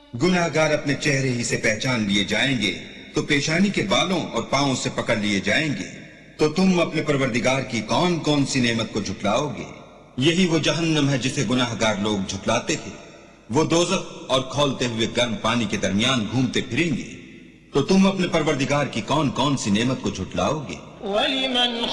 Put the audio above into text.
गुनाहगार अपने चेहरे ही से पहचान लिए जाएंगे तो पेशानी के बालों और पांवों से पकड़ लिए जाएंगे। तो तुम अपने परवरदिगार की कौन कौन सी नेमत को झुटलाओगे? यही वो जहन्नम है जिसे गुनाहगार लोग झुटलाते थे। वो दोज़ख और खौलते हुए गर्म पानी के दरमियान घूमते फिरेंगे। तो तुम अपने परवरदिगार की कौन कौन सी नेमत को झुटलाओगे?